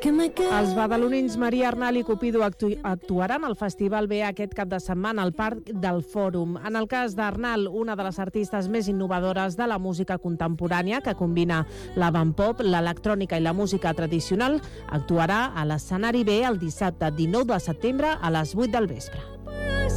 Els badalonins Maria Arnal i Cupido actuaran al Festival B aquest cap de setmana al Parc del Fòrum. En el cas d'Arnal, una de les artistes més innovadores de la música contemporània, que combina l'avant-pop, l'electrònica i la música tradicional, actuarà a l'escenari B el dissabte 19 de setembre a les 8 del vespre.